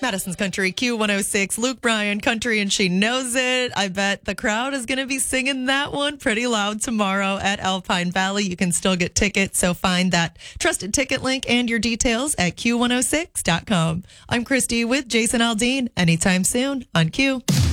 Madison's Country, Q106, Luke Bryan, Country, and She Knows It. I bet the crowd is going to be singing that one pretty loud tomorrow at Alpine Valley. You can still get tickets, so find that trusted ticket link and your details at Q106.com. I'm Christy with Jason Aldean. Anytime soon on Q.